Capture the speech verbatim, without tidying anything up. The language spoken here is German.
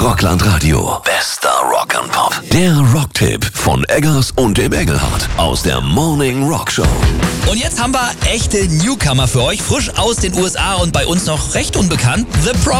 Rockland Radio. Bester Rock and Pop. Der Rocktipp von Eggers und dem Engelhardt aus der Morning Rock Show. Und jetzt haben wir echte Newcomer für euch, frisch aus den U S A und bei uns noch recht unbekannt. The Problem.